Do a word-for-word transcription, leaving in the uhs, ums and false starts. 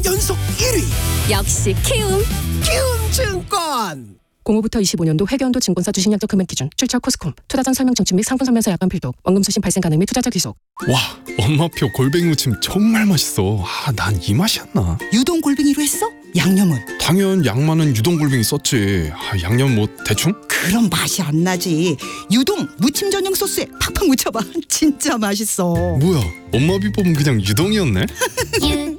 연속 일 위 역시 키움. 키움증권. 공오부터 이십오년도 회계연도 증권사 주식약정 금액 기준 출처 코스콤 투자전 설명 청취 및 상품 설명서 약관 필독 원금 수신 발생 가능 및 투자자 귀속. 와, 엄마표 골뱅이 무침 정말 맛있어. 아, 난 이 맛이었나? 유동 골뱅이로 했어? 양념은? 당연 양만은 유동 골뱅이 썼지. 아, 양념 뭐 대충? 그럼 맛이 안 나지. 유동 무침 전용 소스에 팍팍 묻혀봐. 진짜 맛있어. 뭐야, 엄마 비법은 그냥 유동이었네? 유동